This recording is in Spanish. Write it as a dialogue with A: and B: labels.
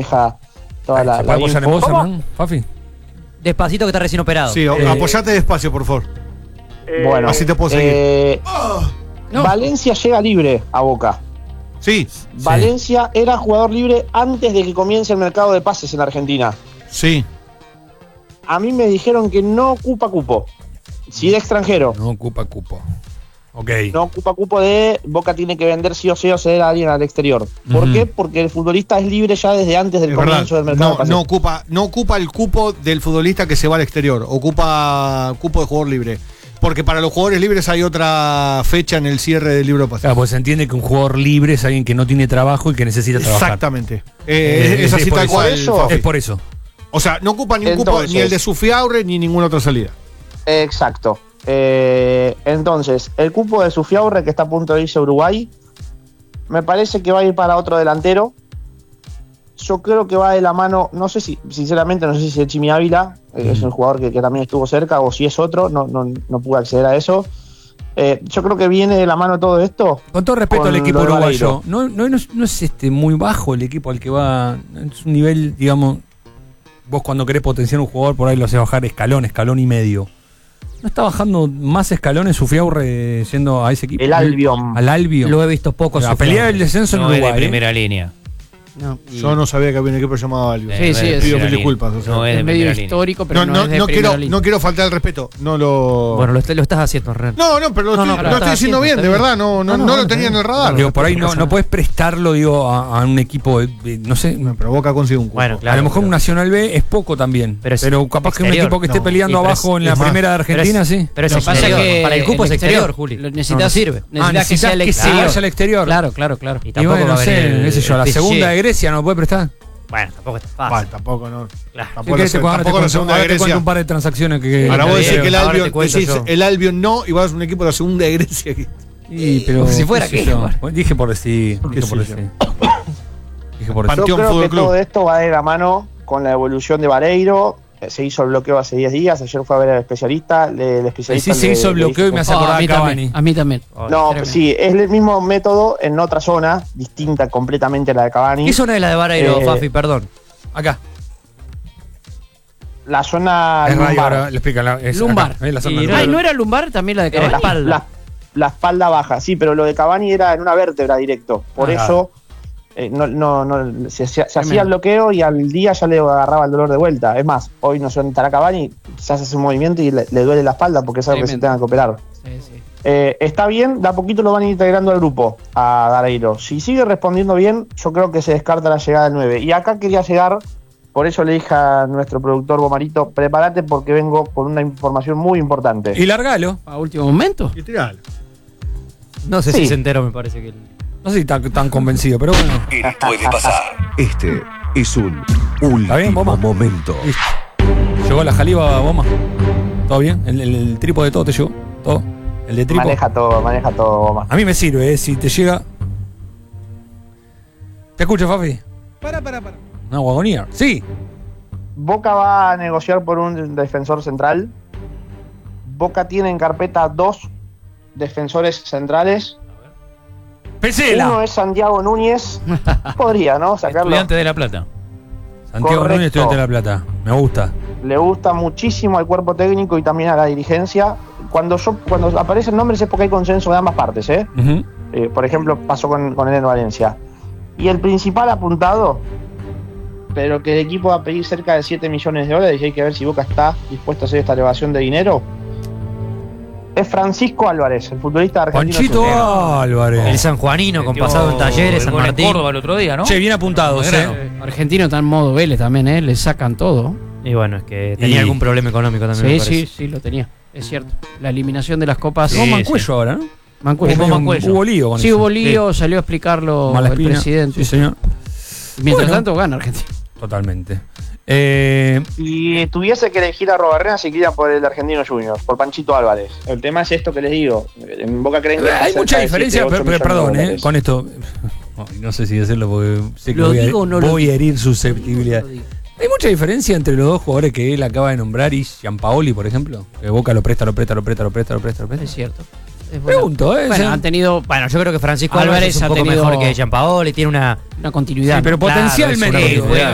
A: maneja toda la
B: ¿Se puede apoyar en vos,
A: info.
B: Hernán, Fafi?
C: Despacito que está recién operado.
D: Sí, apoyate despacio, por favor.
A: Bueno,
D: así te puedo seguir.
C: No.
A: Valencia llega libre a Boca.
D: Sí,
A: Valencia era jugador libre antes de que comience el mercado de pases en Argentina.
D: sí.
A: A mí me dijeron que no ocupa cupo. Si de extranjero.
B: No ocupa cupo. Ok.
A: No ocupa cupo de Boca tiene que vender sí o sí o ceder a alguien al exterior. ¿Por qué? Porque el futbolista es libre ya desde antes del
D: Es
A: comienzo
D: verdad.
A: del mercado de pases.
D: No ocupa el cupo del futbolista que se va al exterior. Ocupa cupo de jugador libre. Porque para los jugadores libres hay otra fecha en el cierre del libro de pases.
B: Claro, pues se entiende que un jugador libre es alguien que no tiene trabajo y que necesita trabajar.
D: Exactamente. Es así
B: por
D: tal
B: eso.
D: cual.
A: Eso.
D: Fafi.
B: Es por eso.
D: O sea, no ocupa ni un cupo,
A: Entonces.
D: ni el de Sufiaure ni ninguna otra salida.
A: Exacto. Entonces, el cupo de Sufiaurre, que está a punto de irse a Uruguay, me parece que va a ir para otro delantero. Yo creo que va de la mano, no sé si, sinceramente, no sé si es Chimi Ávila, es un jugador que también estuvo cerca, o si es otro, no pude acceder a eso. Yo creo que viene de la mano todo esto.
B: Con todo respeto
A: con
B: al equipo
A: lo de
B: uruguayo,
A: Vareiro.
B: no es muy bajo el equipo al que va. Es un nivel, digamos, vos cuando querés potenciar un jugador por ahí lo haces bajar escalón y medio. ¿No está bajando más escalones Sufiaurre yendo a ese equipo?
A: El Albion.
B: Al Albion.
C: Lo he visto poco.
B: A pelear el descenso en
E: No es
B: Uruguay.
E: de primera línea.
C: No.
D: Yo no sabía que había un equipo llamado Albion.
C: Sí, sí, es
D: Pido
E: primera
D: mil
E: línea.
D: disculpas. O sea.
E: No es de
C: Es medio
E: primera línea.
C: histórico, pero no es de primera línea.
D: No quiero faltar el respeto. No lo.
C: Bueno, lo estás haciendo, Ren.
D: No, pero
C: No,
D: lo
C: lo
D: estoy
C: estás
D: diciendo
C: haciendo,
D: bien,
C: está
D: de
C: bien.
D: verdad. No lo tenía en el radar.
B: Digo, por ahí no podés prestarlo, digo, a un equipo, no sé.
D: Me provoca consigo un cupo.
C: Bueno, claro.
B: a lo mejor un Nacional B es poco también.
C: Pero
B: Pero,
C: es
B: capaz que un
C: exterior.
B: equipo que esté
D: No,
B: peleando
C: y pero
B: abajo
D: es-
B: en la
D: es más,
B: primera de Argentina, sí.
C: Pero es
E: No,
C: exterior.
E: pasa que
C: para el cupo es exterior,
E: Juli.
C: Necesitas sirve.
B: Necesitas que se vaya al exterior.
C: Claro.
B: Y
C: tampoco
B: bueno,
C: va
B: no
C: a venir
B: sé,
C: el
B: qué sé yo, la
C: PSG.
B: segunda de Grecia no puede prestar.
C: Bueno, tampoco está
D: Vale,
C: fácil.
D: tampoco, no.
C: Claro.
D: Tampoco la segunda
B: Ahora
D: de
B: te
D: Grecia.
B: cuento un par de transacciones que.
D: Ahora vos decís que el
C: ahora te
D: Albion,
C: cuento
D: decís
C: yo.
D: el Albion no, y vas a un equipo de la segunda de Grecia.
B: Sí, pero.
C: Como si fuera
B: qué sé
C: que-
B: yo. Dije por decir.
D: ¿Qué
B: Dije por
D: sé yo?
B: decir. Dije por
A: Yo
B: decir.
D: Panteón
A: creo
D: Fútbol
A: que
D: Club.
A: todo esto va de la mano con la evolución de Vareiro. Se hizo el bloqueo hace 10 días. Ayer fue a ver al especialista. El especialista
B: Sí, se hizo el bloqueo y me hace
C: Oh,
B: acordar
C: a
B: a
C: mí
B: Cavani.
C: también. A mí también.
A: No,
C: Tremendo.
A: sí, es el mismo método en otra zona, distinta completamente a la de Cavani.
C: ¿Qué zona es la de Vareiro,
A: Eh,
C: Fafi? Perdón.
B: Acá.
A: La zona
B: Es radio,
A: lumbar.
B: ahora le explica. Es
C: Lumbar.
B: acá, la zona
C: Y
B: lumbar.
C: ¿no era lumbar también la de Cavani?
A: La espalda baja, sí, pero lo de Cavani era en una vértebra directo. Por eso se hacía el bloqueo y al día ya le agarraba el dolor de vuelta. Es más, hoy no sé dónde estará Cavani, se hace un movimiento y le duele la espalda porque es algo que se
C: Tremendo.
A: tenga que operar.
C: Sí.
A: Está bien, de a poquito lo van integrando al grupo a Vareiro. Si sigue respondiendo bien, yo creo que se descarta la llegada del 9. Y acá quería llegar, por eso le dije a nuestro productor Bomarito, prepárate porque vengo con una información muy importante.
B: Y largalo.
C: ¿A último momento?
D: Y tiralo.
C: No sé
A: Sí.
C: si se enteró, me parece que.
B: No sé si tan convencido, pero bueno.
F: ¿Qué puede pasar? Este es un
B: ¿Está bien,
F: último
B: Boma?
F: momento.
B: Listo. ¿Llegó la jaliba, Boma? ¿Todo bien? ¿El trípode de todo te llegó? ¿Todo? ¿El de trípode?
A: Maneja todo, Bomar.
B: A mí me sirve, si te llega. ¿Te escucho, Fafi?
G: Para.
B: No, Wagoneer. Sí.
A: Boca va a negociar por un defensor central. Boca tiene en carpeta 2 defensores centrales. Uno
B: Pesela.
A: es Santiago Núñez. Podría, ¿no? Sacarlo.
E: Estudiante de La Plata.
B: Santiago
A: Correcto.
B: Núñez, estudiante de La Plata. Me gusta.
A: Le gusta muchísimo al cuerpo técnico y también a la dirigencia. Cuando aparecen nombres es porque hay consenso de ambas partes, ¿eh?
B: Ujú.
A: Por ejemplo, pasó con Eleno Valencia. Y el principal apuntado, pero que el equipo va a pedir cerca de 7 millones de dólares y hay que ver si Boca está dispuesto a hacer esta elevación de dinero, es Francisco Álvarez, el futbolista argentino.
B: Panchito
A: chileno.
B: Álvarez.
C: El sanjuanino con
E: Metió
C: pasado en Talleres,
E: el
C: San
E: gol en
C: Martín.
E: Córdoba el otro día, ¿no?
B: Che, bien apuntado,
E: Belgrano.
C: Argentino está en modo Vélez también, ¿eh? Le sacan todo.
H: Y bueno, es que tenía
B: Y-
H: algún problema económico también. me parece.
C: Sí, lo tenía. Es cierto. La eliminación de las copas.
B: No, Mancuello ahora, ¿no?
C: Mancuello.
B: Hubo-
H: Mancuello.
B: Hubo lío con
C: Sí,
B: eso.
C: hubo lío, salió a explicarlo el
B: Malaspina.
C: presidente.
B: Sí, señor.
C: Mientras
B: Bueno.
C: tanto gana Argentina.
B: Totalmente.
A: Y tuviese que elegir a Robarrena, se iría por el Argentino Junior, por Panchito Álvarez. El tema es esto que les digo. En Boca creen que
B: Hay
A: está
B: mucha
A: cerca de
B: diferencia,
A: 7, 8
B: pero, perdón,
A: millones de dólares.
B: con esto. No sé si decirlo porque sé que
C: ¿Lo
B: voy,
C: digo o no lo
B: voy a
C: digo?
B: herir susceptibilidad. Hay mucha diferencia entre los dos jugadores que él acaba de nombrar y Gianpaoli, por ejemplo. Que Boca lo presta.
C: Es cierto. Es buena-
B: Pregunto, ¿eh?
C: Bueno, han tenido
H: Bueno, yo creo que Francisco
C: Álvarez
H: Álvarez es un
C: ha
H: poco
C: tenido
H: mejor que Gianpaoli, tiene una.
C: una continuidad.
B: Sí, pero
C: ¿no?
H: Claro,
B: potencialmente.
H: es una continuidad.